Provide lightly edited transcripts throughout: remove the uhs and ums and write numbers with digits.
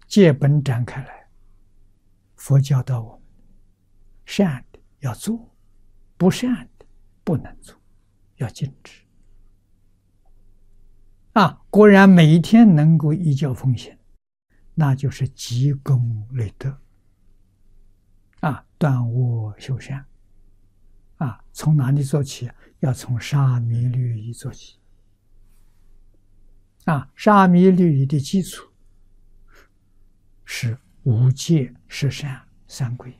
戒本展开来，佛教导我们，善的要做，不善的不能做，要禁止。果然每一天能够依教奉行，那就是积功累德。断恶修善。从哪里做起？要从沙弥律仪做起。沙弥律仪的基础是五戒、十善、三规，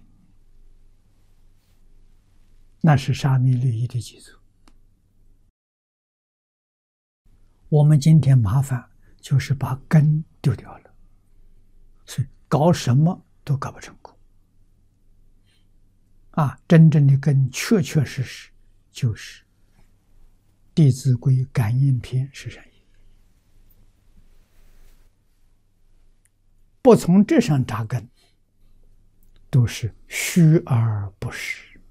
那是沙弥律仪的基础。我们今天麻烦就是把根丢掉了，所以搞什么都搞不成功。真正的根确确实实就是《弟子规》感应篇十善业，不从这上扎根，都是虚而不实。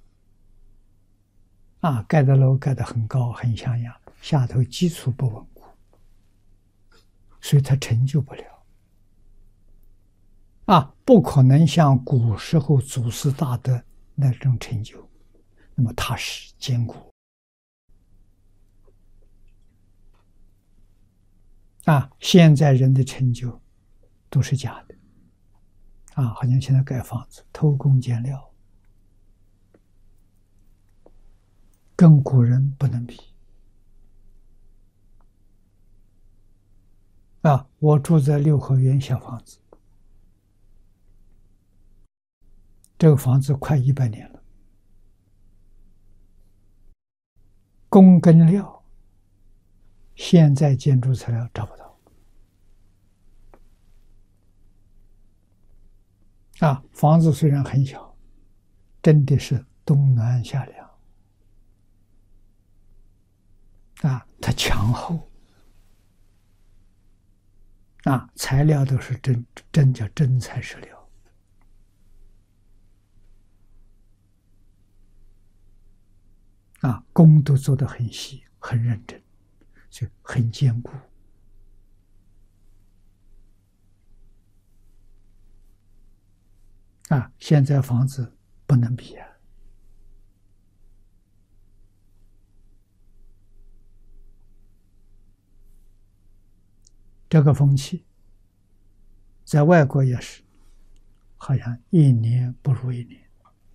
盖的楼盖得很高很像样，下头基础不稳固，所以它成就不了。不可能像古时候祖师大德那种成就，那么踏实坚固。现在人的成就都是假的。好像现在盖房子偷工减料，跟古人不能比。我住在六合园小房子，这个房子快100年了，工跟料现在建筑材料找不到。房子虽然很小，真的是冬暖夏凉。它墙厚。材料都是真叫真材实料。工都做得很细很认真，所以很坚固。现在房子不能比啊。这个风气在外国也是，好像一年不如一年。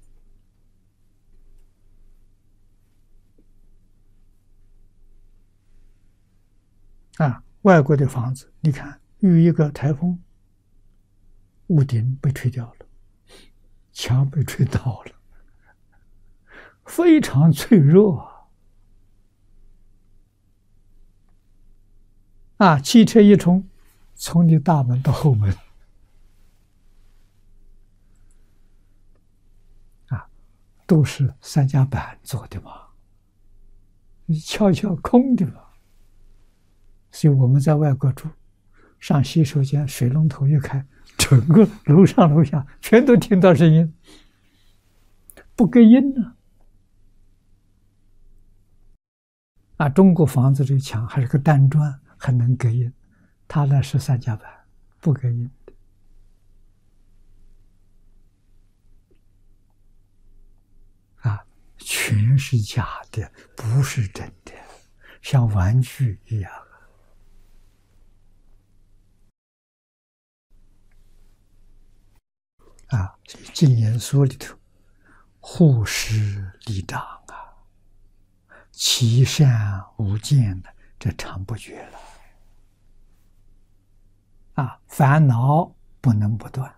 外国的房子，你看遇一个台风，屋顶被吹掉了，墙被吹倒了，非常脆弱。汽车一冲，从你大门到后门。都是3夹板做的嘛，你敲一敲空的嘛。所以我们在外国住，上洗手间水龙头一开，整个楼上楼下全都听到声音，不隔音呢。中国房子这个墙还是个单砖，很能隔音，它那是3夹板，不隔音的。全是假的，不是真的，像玩具一样。净言说里头，护师立长其善无间的，这常不绝了。烦恼不能不断，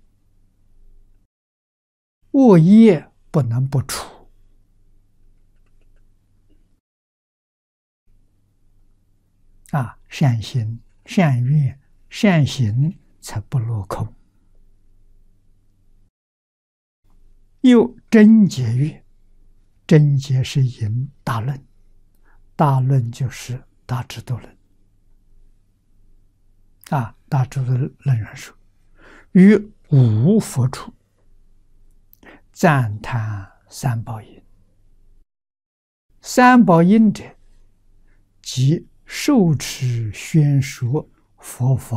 恶业不能不除。善心、善愿、善行才不落空。又真解乐，真解是引大论，大论就是大智度论。大智度论上说，于无佛处赞叹三宝音。三宝音者，即受持宣说佛法